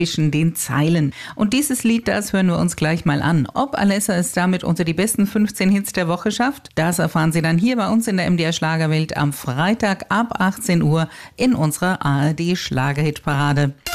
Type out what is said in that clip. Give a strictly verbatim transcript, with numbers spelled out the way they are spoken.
zwischen den Zeilen. Und dieses Lied, das hören wir uns gleich mal an. Ob Alessa es damit unter die besten fünfzehn Hits der Woche schafft, das erfahren Sie dann hier bei uns in der M D R Schlagerwelt am Freitag ab achtzehn Uhr in unserer A R D Schlagerhitparade.